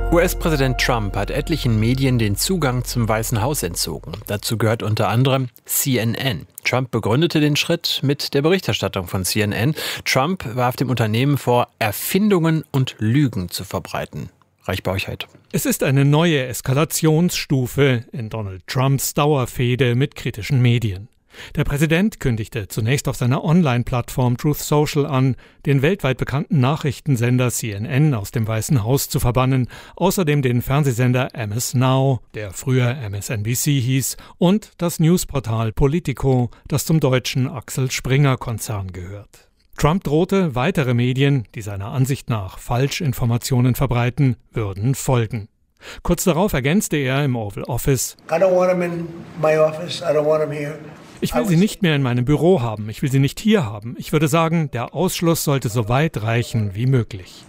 US-Präsident Trump hat etlichen Medien den Zugang zum Weißen Haus entzogen. Dazu gehört unter anderem CNN. Trump begründete den Schritt mit der Berichterstattung von CNN. Trump warf dem Unternehmen vor, Erfindungen und Lügen zu verbreiten. Reich Borchert. Es ist eine neue Eskalationsstufe in Donald Trumps Dauerfehde mit kritischen Medien. Der Präsident kündigte zunächst auf seiner Online-Plattform Truth Social an, den weltweit bekannten Nachrichtensender CNN aus dem Weißen Haus zu verbannen, außerdem den Fernsehsender MS Now, der früher MSNBC hieß, und das Newsportal Politico, das zum deutschen Axel Springer-Konzern gehört. Trump drohte, weitere Medien, die seiner Ansicht nach Falschinformationen verbreiten, würden folgen. Kurz darauf ergänzte er im Oval Office: Ich will sie nicht mehr in meinem Büro haben, ich will sie nicht hier haben. Ich würde sagen, der Ausschluss sollte so weit reichen wie möglich.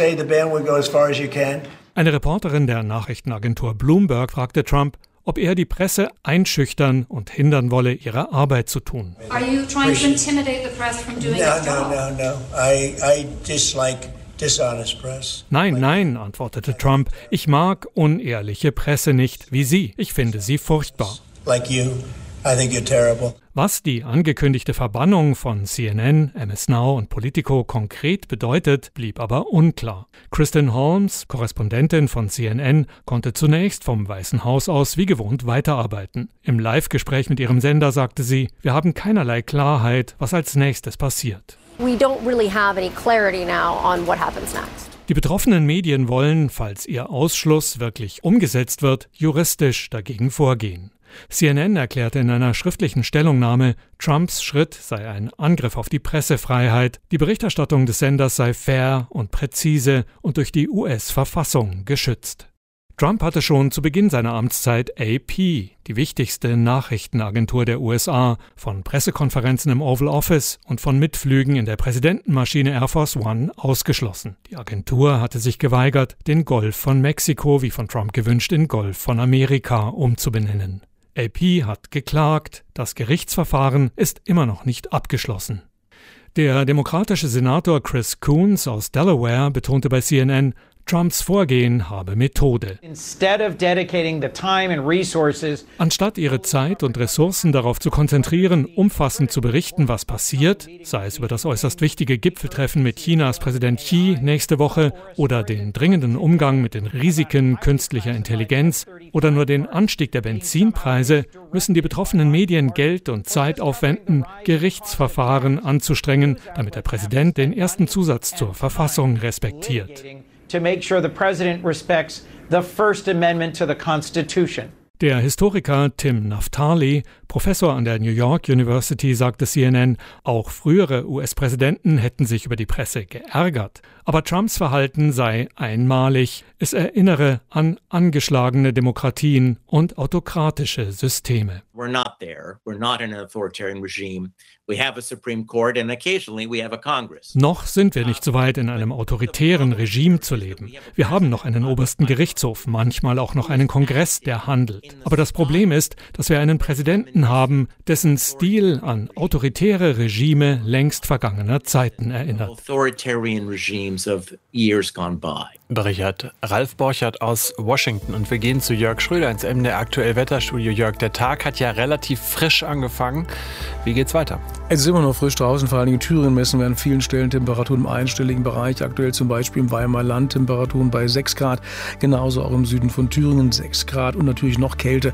Eine Reporterin der Nachrichtenagentur Bloomberg fragte Trump, ob er die Presse einschüchtern und hindern wolle, ihre Arbeit zu tun. Are you trying to intimidate the press from doing its job? No. I dislike dishonest press. Nein, antwortete Trump. Ich mag unehrliche Presse nicht, wie Sie. Ich finde sie furchtbar. Like you. I think you're terrible. Was die angekündigte Verbannung von CNN, MS Now und Politico konkret bedeutet, blieb aber unklar. Kristen Holmes, Korrespondentin von CNN, konnte zunächst vom Weißen Haus aus wie gewohnt weiterarbeiten. Im Live-Gespräch mit ihrem Sender sagte sie, wir haben keinerlei Klarheit, was als nächstes passiert. We don't really have any clarity now on what happens next. Die betroffenen Medien wollen, falls ihr Ausschluss wirklich umgesetzt wird, juristisch dagegen vorgehen. CNN erklärte in einer schriftlichen Stellungnahme, Trumps Schritt sei ein Angriff auf die Pressefreiheit, die Berichterstattung des Senders sei fair und präzise und durch die US-Verfassung geschützt. Trump hatte schon zu Beginn seiner Amtszeit AP, die wichtigste Nachrichtenagentur der USA, von Pressekonferenzen im Oval Office und von Mitflügen in der Präsidentenmaschine Air Force One ausgeschlossen. Die Agentur hatte sich geweigert, den Golf von Mexiko, wie von Trump gewünscht, in Golf von Amerika umzubenennen. AP hat geklagt, das Gerichtsverfahren ist immer noch nicht abgeschlossen. Der demokratische Senator Chris Coons aus Delaware betonte bei CNN, Trumps Vorgehen habe Methode. Anstatt ihre Zeit und Ressourcen darauf zu konzentrieren, umfassend zu berichten, was passiert, sei es über das äußerst wichtige Gipfeltreffen mit Chinas Präsident Xi nächste Woche oder den dringenden Umgang mit den Risiken künstlicher Intelligenz oder nur den Anstieg der Benzinpreise, müssen die betroffenen Medien Geld und Zeit aufwenden, Gerichtsverfahren anzustrengen, damit der Präsident den ersten Zusatz zur Verfassung respektiert. To make sure the president respects the First Amendment to the Constitution. Der Historiker Tim Naftali, Professor an der New York University, sagte CNN, auch frühere US-Präsidenten hätten sich über die Presse geärgert. Aber Trumps Verhalten sei einmalig. Es erinnere an angeschlagene Demokratien und autokratische Systeme. We're not there. We're not in an authoritarian regime. We have a Supreme Court and occasionally we have a Congress. Noch sind wir nicht so weit, in einem autoritären Regime zu leben. Wir haben noch einen obersten Gerichtshof, manchmal auch noch einen Kongress, der handelt. Aber das Problem ist, dass wir einen Präsidenten haben, dessen Stil an autoritäre Regime längst vergangener Zeiten erinnert. Authoritarian regimes of years gone by. Berichtet Ralf Borchert aus Washington. Und wir gehen zu Jörg Schröder ins MDR Aktuell Wetterstudio. Jörg, der Tag hat ja relativ frisch angefangen. Wie geht's weiter? Es ist immer noch frisch draußen, vor allem in Thüringen messen wir an vielen Stellen Temperaturen im einstelligen Bereich. Aktuell zum Beispiel im Weimarer Land Temperaturen bei 6 Grad, genauso auch im Süden von Thüringen 6 Grad und natürlich noch Kälte.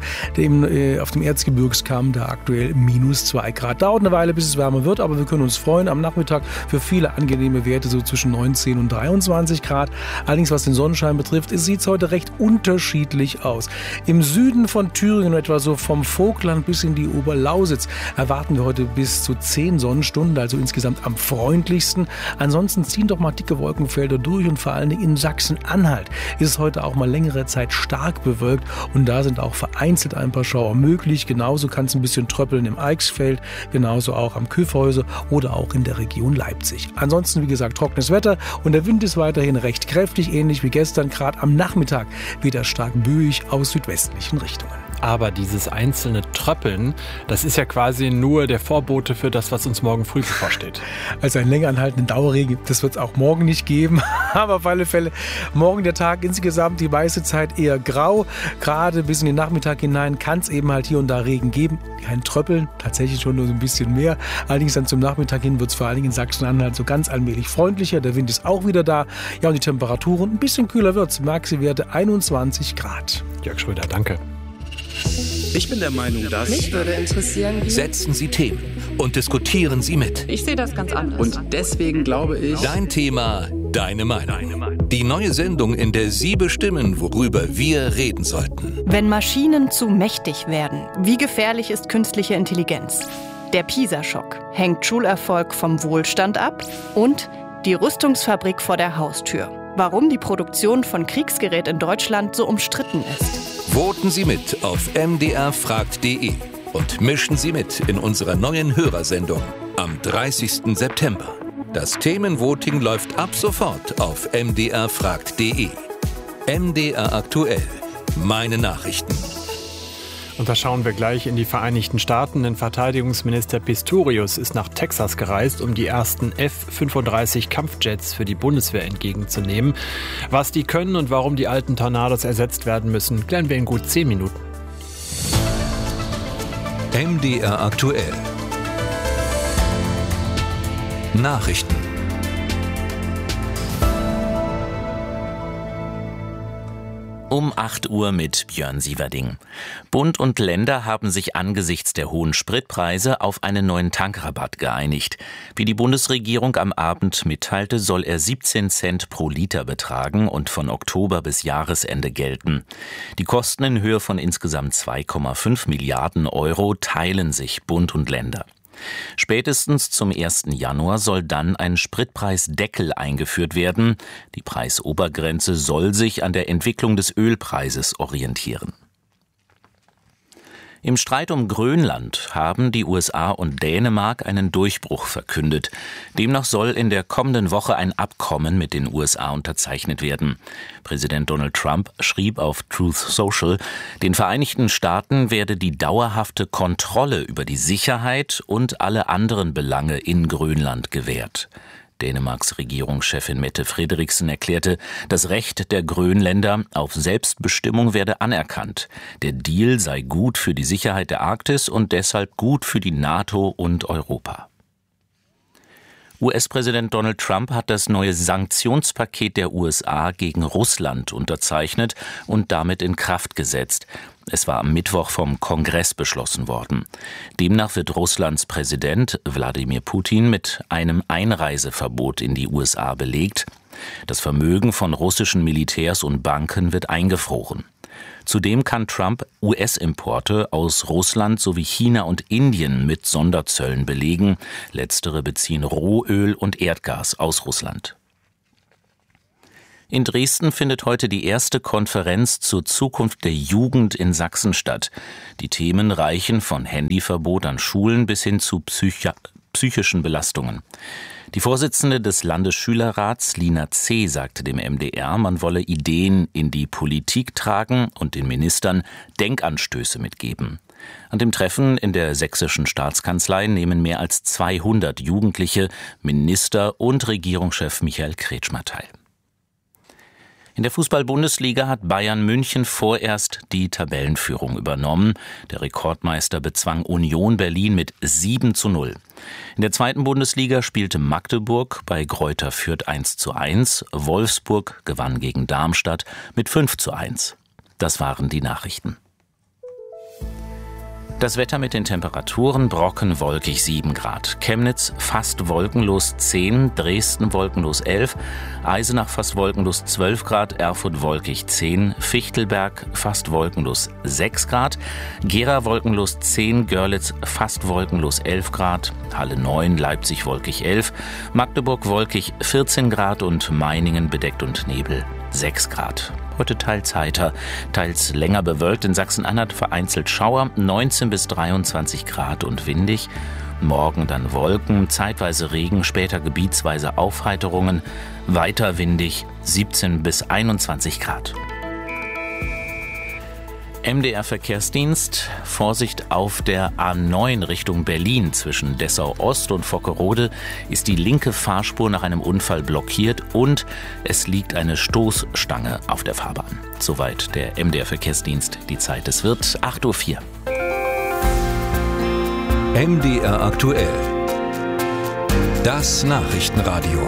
Auf dem Erzgebirgskamm da aktuell -2 Grad. Dauert eine Weile, bis es wärmer wird, aber wir können uns freuen. Am Nachmittag für viele angenehme Werte so zwischen 19 und 23 Grad. Allerdings, was den Sonnenschein betrifft, sieht es heute recht unterschiedlich aus. Im Süden von Thüringen, etwa so vom Vogtland bis in die Oberlausitz, erwarten wir heute bis zu 10 Sonnenstunden, also insgesamt am freundlichsten. Ansonsten ziehen doch mal dicke Wolkenfelder durch und vor allen Dingen in Sachsen-Anhalt ist es heute auch mal längere Zeit stark bewölkt und da sind auch vereinzelt ein paar Schauer möglich. Genauso kann es ein bisschen tröppeln im Eichsfeld, genauso auch am Kyffhäuser oder auch in der Region Leipzig. Ansonsten, wie gesagt, trockenes Wetter und der Wind ist weiterhin recht kräftig, ähnlich wie gestern, gerade am Nachmittag wieder stark böig aus südwestlichen Richtungen. Aber dieses einzelne Tröppeln, das ist ja quasi nur der Vorbote für das, was uns morgen früh bevorsteht. Also einen länger anhaltenden Dauerregen, das wird es auch morgen nicht geben. Aber auf alle Fälle morgen der Tag insgesamt die meiste Zeit eher grau. Gerade bis in den Nachmittag hinein kann es eben halt hier und da Regen geben. Kein Tröppeln, tatsächlich schon nur so ein bisschen mehr. Allerdings dann zum Nachmittag hin wird es vor allen Dingen in Sachsen-Anhalt so ganz allmählich freundlicher. Der Wind ist auch wieder da. Ja, und die Temperaturen ein bisschen kühler wird es. Maxi-Werte 21 Grad. Jörg Schröder, danke. Ich bin der Meinung, dass... Mich würde interessieren, wie... Setzen Sie Themen und diskutieren Sie mit. Ich sehe das ganz anders. Und deswegen glaube ich... Dein Thema, deine Meinung. Die neue Sendung, in der Sie bestimmen, worüber wir reden sollten. Wenn Maschinen zu mächtig werden, wie gefährlich ist künstliche Intelligenz? Der PISA-Schock. Hängt Schulerfolg vom Wohlstand ab? Und die Rüstungsfabrik vor der Haustür. Warum die Produktion von Kriegsgerät in Deutschland so umstritten ist. Voten Sie mit auf mdrfragt.de und mischen Sie mit in unserer neuen Hörersendung am 30. September. Das Themenvoting läuft ab sofort auf mdrfragt.de. MDR aktuell. Meine Nachrichten. Und da schauen wir gleich in die Vereinigten Staaten, denn Verteidigungsminister Pistorius ist nach Texas gereist, um die ersten F-35 Kampfjets für die Bundeswehr entgegenzunehmen. Was die können und warum die alten Tornados ersetzt werden müssen, klären wir in gut 10 Minuten. MDR aktuell. Nachrichten. Um 8 Uhr mit Björn Sieverding. Bund und Länder haben sich angesichts der hohen Spritpreise auf einen neuen Tankrabatt geeinigt. Wie die Bundesregierung am Abend mitteilte, soll er 17 Cent pro Liter betragen und von Oktober bis Jahresende gelten. Die Kosten in Höhe von insgesamt 2,5 Milliarden Euro teilen sich Bund und Länder. Spätestens zum 1. Januar soll dann ein Spritpreisdeckel eingeführt werden. Die Preisobergrenze soll sich an der Entwicklung des Ölpreises orientieren. Im Streit um Grönland haben die USA und Dänemark einen Durchbruch verkündet. Demnach soll in der kommenden Woche ein Abkommen mit den USA unterzeichnet werden. Präsident Donald Trump schrieb auf Truth Social, den Vereinigten Staaten werde die dauerhafte Kontrolle über die Sicherheit und alle anderen Belange in Grönland gewährt. Dänemarks Regierungschefin Mette Frederiksen erklärte, das Recht der Grönländer auf Selbstbestimmung werde anerkannt. Der Deal sei gut für die Sicherheit der Arktis und deshalb gut für die NATO und Europa. US-Präsident Donald Trump hat das neue Sanktionspaket der USA gegen Russland unterzeichnet und damit in Kraft gesetzt. Es war am Mittwoch vom Kongress beschlossen worden. Demnach wird Russlands Präsident Wladimir Putin mit einem Einreiseverbot in die USA belegt. Das Vermögen von russischen Militärs und Banken wird eingefroren. Zudem kann Trump US-Importe aus Russland sowie China und Indien mit Sonderzöllen belegen. Letztere beziehen Rohöl und Erdgas aus Russland. In Dresden findet heute die erste Konferenz zur Zukunft der Jugend in Sachsen statt. Die Themen reichen von Handyverbot an Schulen bis hin zu psychischen Belastungen. Die Vorsitzende des Landesschülerrats, Lina C., sagte dem MDR, man wolle Ideen in die Politik tragen und den Ministern Denkanstöße mitgeben. An dem Treffen in der Sächsischen Staatskanzlei nehmen mehr als 200 Jugendliche, Minister und Regierungschef Michael Kretschmer teil. In der Fußball-Bundesliga hat Bayern München vorerst die Tabellenführung übernommen. Der Rekordmeister bezwang Union Berlin mit 7:0. In der zweiten Bundesliga spielte Magdeburg bei Greuther Fürth 1:1. Wolfsburg gewann gegen Darmstadt mit 5:1. Das waren die Nachrichten. Das Wetter mit den Temperaturen: Brocken wolkig 7 Grad, Chemnitz fast wolkenlos 10, Dresden wolkenlos 11, Eisenach fast wolkenlos 12 Grad, Erfurt wolkig 10, Fichtelberg fast wolkenlos 6 Grad, Gera wolkenlos 10, Görlitz fast wolkenlos 11 Grad, Halle 9, Leipzig wolkig 11, Magdeburg wolkig 14 Grad und Meiningen bedeckt und Nebel 6 Grad. Heute teils heiter, teils länger bewölkt. In Sachsen-Anhalt vereinzelt Schauer, 19 bis 23 Grad und windig. Morgen dann Wolken, zeitweise Regen, später gebietsweise Aufheiterungen. Weiter windig, 17 bis 21 Grad. MDR-Verkehrsdienst. Vorsicht auf der A9 Richtung Berlin. Zwischen Dessau-Ost und Vockerode ist die linke Fahrspur nach einem Unfall blockiert und es liegt eine Stoßstange auf der Fahrbahn. Soweit der MDR-Verkehrsdienst. Die Zeit, es wird 8:04 Uhr. MDR aktuell. Das Nachrichtenradio.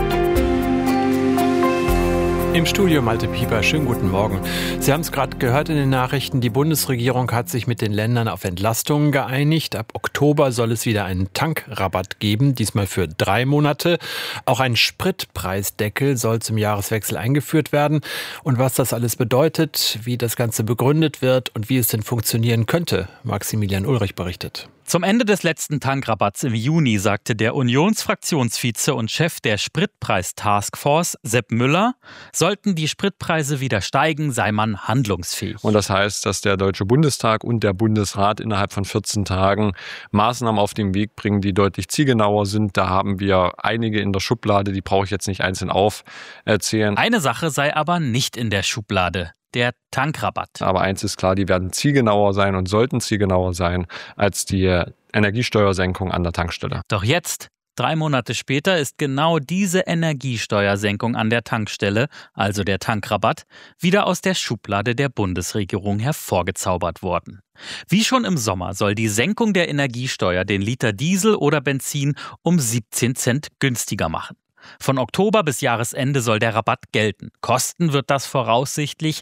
Im Studio Malte Pieper, schönen guten Morgen. Sie haben es gerade gehört in den Nachrichten, die Bundesregierung hat sich mit den Ländern auf Entlastungen geeinigt. Ab Oktober soll es wieder einen Tankrabatt geben, diesmal für 3 Monate. Auch ein Spritpreisdeckel soll zum Jahreswechsel eingeführt werden. Und was das alles bedeutet, wie das Ganze begründet wird und wie es denn funktionieren könnte, Maximilian Ulrich berichtet. Zum Ende des letzten Tankrabatts im Juni sagte der Unionsfraktionsvize und Chef der Spritpreis-Taskforce, Sepp Müller, sollten die Spritpreise wieder steigen, sei man handlungsfähig. Und das heißt, dass der Deutsche Bundestag und der Bundesrat innerhalb von 14 Tagen Maßnahmen auf den Weg bringen, die deutlich zielgenauer sind. Da haben wir einige in der Schublade, die brauche ich jetzt nicht einzeln aufzählen. Eine Sache sei aber nicht in der Schublade. Der Tankrabatt. Aber eins ist klar, die werden zielgenauer sein und sollten zielgenauer sein als die Energiesteuersenkung an der Tankstelle. Doch jetzt, 3 Monate später, ist genau diese Energiesteuersenkung an der Tankstelle, also der Tankrabatt, wieder aus der Schublade der Bundesregierung hervorgezaubert worden. Wie schon im Sommer soll die Senkung der Energiesteuer den Liter Diesel oder Benzin um 17 Cent günstiger machen. Von Oktober bis Jahresende soll der Rabatt gelten. Kosten wird das voraussichtlich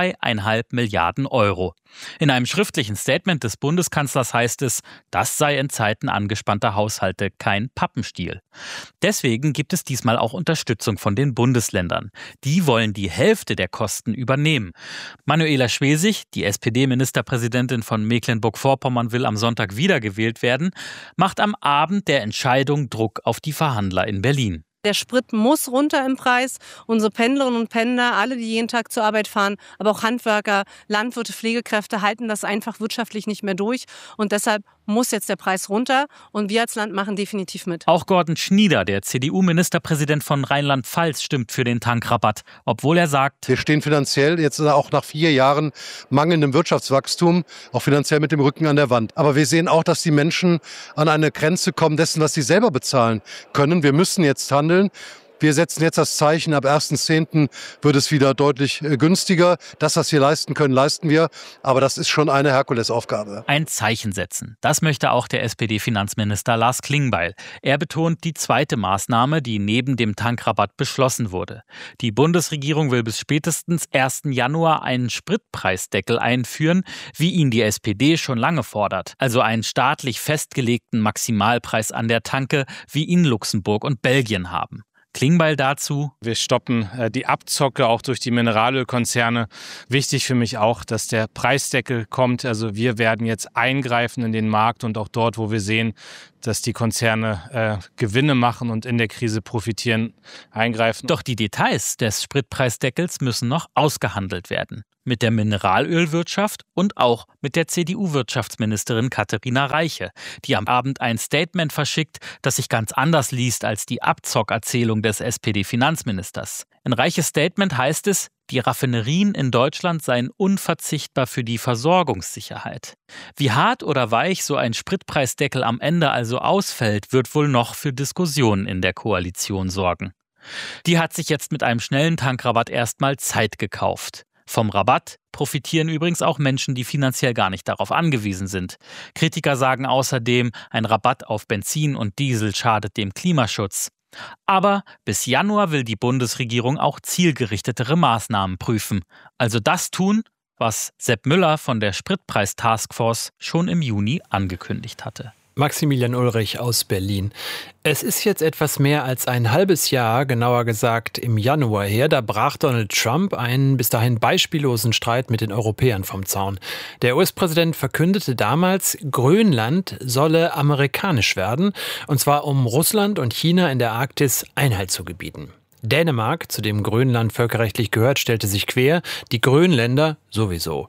2,5 Milliarden Euro. In einem schriftlichen Statement des Bundeskanzlers heißt es, das sei in Zeiten angespannter Haushalte kein Pappenstiel. Deswegen gibt es diesmal auch Unterstützung von den Bundesländern. Die wollen die Hälfte der Kosten übernehmen. Manuela Schwesig, die SPD-Ministerpräsidentin von Mecklenburg-Vorpommern, will am Sonntag wiedergewählt werden, macht am Abend der Entscheidung Druck auf die Verhandler in Berlin. Der Sprit muss runter im Preis. Unsere Pendlerinnen und Pendler, alle, die jeden Tag zur Arbeit fahren, aber auch Handwerker, Landwirte, Pflegekräfte halten das einfach wirtschaftlich nicht mehr durch. Und deshalb muss jetzt der Preis runter. Und wir als Land machen definitiv mit. Auch Gordon Schnieder, der CDU-Ministerpräsident von Rheinland-Pfalz, stimmt für den Tankrabatt. Obwohl er sagt, wir stehen finanziell jetzt auch nach 4 Jahren mangelndem Wirtschaftswachstum, auch finanziell mit dem Rücken an der Wand. Aber wir sehen auch, dass die Menschen an eine Grenze kommen dessen, was sie selber bezahlen können. Wir müssen jetzt handeln. Wir setzen jetzt das Zeichen, ab 1.10. wird es wieder deutlich günstiger. Das, was wir leisten können, leisten wir. Aber das ist schon eine Herkulesaufgabe. Ein Zeichen setzen. Das möchte auch der SPD-Finanzminister Lars Klingbeil. Er betont die zweite Maßnahme, die neben dem Tankrabatt beschlossen wurde. Die Bundesregierung will bis spätestens 1. Januar einen Spritpreisdeckel einführen, wie ihn die SPD schon lange fordert. Also einen staatlich festgelegten Maximalpreis an der Tanke, wie ihn Luxemburg und Belgien haben. Klingbeil dazu. Wir stoppen die Abzocke auch durch die Mineralölkonzerne. Wichtig für mich auch, dass der Preisdeckel kommt. Also wir werden jetzt eingreifen in den Markt und auch dort, wo wir sehen, dass die Konzerne Gewinne machen und in der Krise profitieren, eingreifen. Doch die Details des Spritpreisdeckels müssen noch ausgehandelt werden. Mit der Mineralölwirtschaft und auch mit der CDU-Wirtschaftsministerin Katharina Reiche, die am Abend ein Statement verschickt, das sich ganz anders liest als die Abzockerzählung des SPD-Finanzministers. In Reiches Statement heißt es, die Raffinerien in Deutschland seien unverzichtbar für die Versorgungssicherheit. Wie hart oder weich so ein Spritpreisdeckel am Ende also ausfällt, wird wohl noch für Diskussionen in der Koalition sorgen. Die hat sich jetzt mit einem schnellen Tankrabatt erstmal Zeit gekauft. Vom Rabatt profitieren übrigens auch Menschen, die finanziell gar nicht darauf angewiesen sind. Kritiker sagen außerdem, ein Rabatt auf Benzin und Diesel schadet dem Klimaschutz. Aber bis Januar will die Bundesregierung auch zielgerichtetere Maßnahmen prüfen. Also das tun, was Sepp Müller von der Spritpreis-Taskforce schon im Juni angekündigt hatte. Maximilian Ulrich aus Berlin. Es ist jetzt etwas mehr als ein halbes Jahr, genauer gesagt im Januar her, da brach Donald Trump einen bis dahin beispiellosen Streit mit den Europäern vom Zaun. Der US-Präsident verkündete damals, Grönland solle amerikanisch werden, und zwar um Russland und China in der Arktis Einhalt zu gebieten. Dänemark, zu dem Grönland völkerrechtlich gehört, stellte sich quer, die Grönländer sowieso.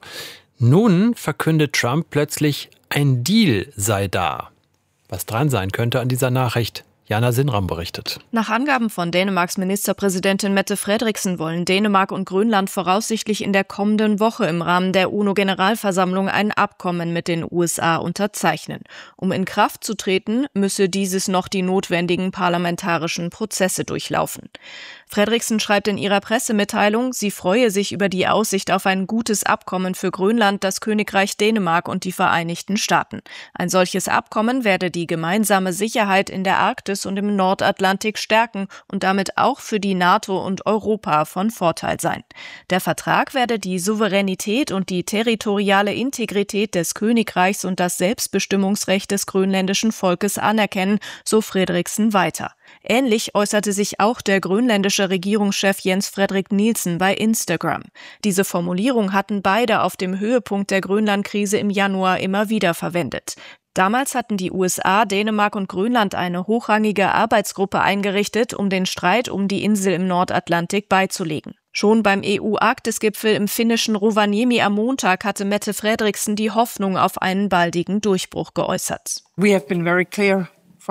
Nun verkündet Trump plötzlich, ein Deal sei da. Was dran sein könnte an dieser Nachricht, Jana Sinnram berichtet. Nach Angaben von Dänemarks Ministerpräsidentin Mette Frederiksen wollen Dänemark und Grönland voraussichtlich in der kommenden Woche im Rahmen der UNO-Generalversammlung ein Abkommen mit den USA unterzeichnen. Um in Kraft zu treten, müsse dieses noch die notwendigen parlamentarischen Prozesse durchlaufen. Frederiksen schreibt in ihrer Pressemitteilung, sie freue sich über die Aussicht auf ein gutes Abkommen für Grönland, das Königreich Dänemark und die Vereinigten Staaten. Ein solches Abkommen werde die gemeinsame Sicherheit in der Arktis und im Nordatlantik stärken und damit auch für die NATO und Europa von Vorteil sein. Der Vertrag werde die Souveränität und die territoriale Integrität des Königreichs und das Selbstbestimmungsrecht des grönländischen Volkes anerkennen, so Frederiksen weiter. Ähnlich äußerte sich auch der grönländische Regierungschef Jens Frederik Nielsen bei Instagram. Diese Formulierung hatten beide auf dem Höhepunkt der Grönlandkrise im Januar immer wieder verwendet. Damals hatten die USA, Dänemark und Grönland eine hochrangige Arbeitsgruppe eingerichtet, um den Streit um die Insel im Nordatlantik beizulegen. Schon beim EU-Arktis-Gipfel im finnischen Rovaniemi am Montag hatte Mette Frederiksen die Hoffnung auf einen baldigen Durchbruch geäußert. We have been very clear.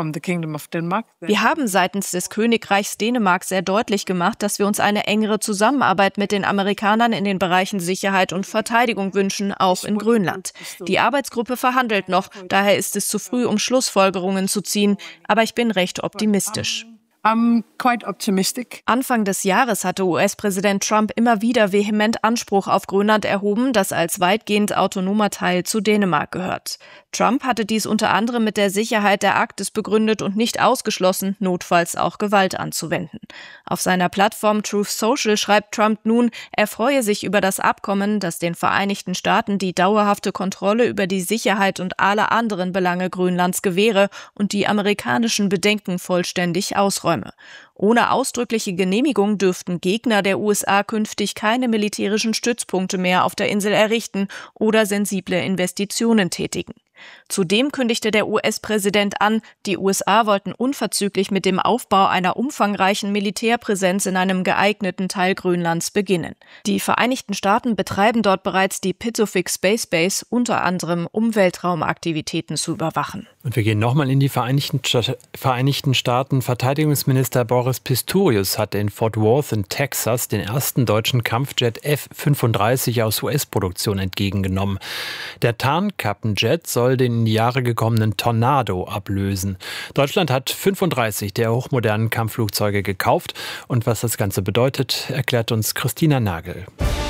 Wir haben seitens des Königreichs Dänemark sehr deutlich gemacht, dass wir uns eine engere Zusammenarbeit mit den Amerikanern in den Bereichen Sicherheit und Verteidigung wünschen, auch in Grönland. Die Arbeitsgruppe verhandelt noch, daher ist es zu früh, um Schlussfolgerungen zu ziehen, aber ich bin recht optimistisch. I'm quite optimistic. Anfang des Jahres hatte US-Präsident Trump immer wieder vehement Anspruch auf Grönland erhoben, das als weitgehend autonomer Teil zu Dänemark gehört. Trump hatte dies unter anderem mit der Sicherheit der Arktis begründet und nicht ausgeschlossen, notfalls auch Gewalt anzuwenden. Auf seiner Plattform Truth Social schreibt Trump nun, er freue sich über das Abkommen, das den Vereinigten Staaten die dauerhafte Kontrolle über die Sicherheit und alle anderen Belange Grönlands gewähre und die amerikanischen Bedenken vollständig ausräume. Ohne ausdrückliche Genehmigung dürften Gegner der USA künftig keine militärischen Stützpunkte mehr auf der Insel errichten oder sensible Investitionen tätigen. Zudem kündigte der US-Präsident an, die USA wollten unverzüglich mit dem Aufbau einer umfangreichen Militärpräsenz in einem geeigneten Teil Grönlands beginnen. Die Vereinigten Staaten betreiben dort bereits die Pituffik Space Base, unter anderem um Weltraumaktivitäten zu überwachen. Und wir gehen nochmal in die Vereinigten Staaten. Verteidigungsminister Boris Pistorius hat in Fort Worth in Texas den ersten deutschen Kampfjet F-35 aus US-Produktion entgegengenommen. Der Tarnkappenjet soll den in die Jahre gekommenen Tornado ablösen. Deutschland hat 35 der hochmodernen Kampfflugzeuge gekauft. Und was das Ganze bedeutet, erklärt uns Christina Nagel.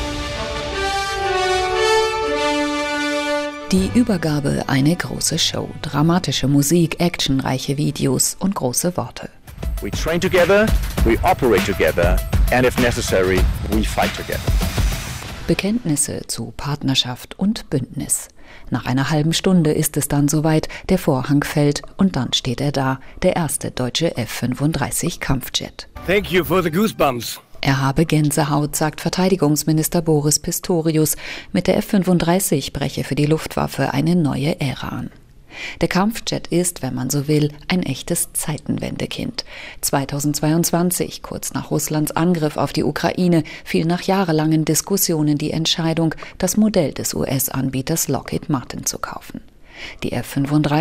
Die Übergabe eine große Show. Dramatische Musik, actionreiche Videos und große Worte. We train together, we operate together, and if necessary, we fight together. Bekenntnisse zu Partnerschaft und Bündnis. Nach einer halben Stunde ist es dann soweit, der Vorhang fällt und dann steht er da, der erste deutsche F-35 Kampfjet. Thank you for the goosebumps. Er habe Gänsehaut, sagt Verteidigungsminister Boris Pistorius. Mit der F-35 breche für die Luftwaffe eine neue Ära an. Der Kampfjet ist, wenn man so will, ein echtes Zeitenwendekind. 2022, kurz nach Russlands Angriff auf die Ukraine, fiel nach jahrelangen Diskussionen die Entscheidung, das Modell des US-Anbieters Lockheed Martin zu kaufen. Die F-35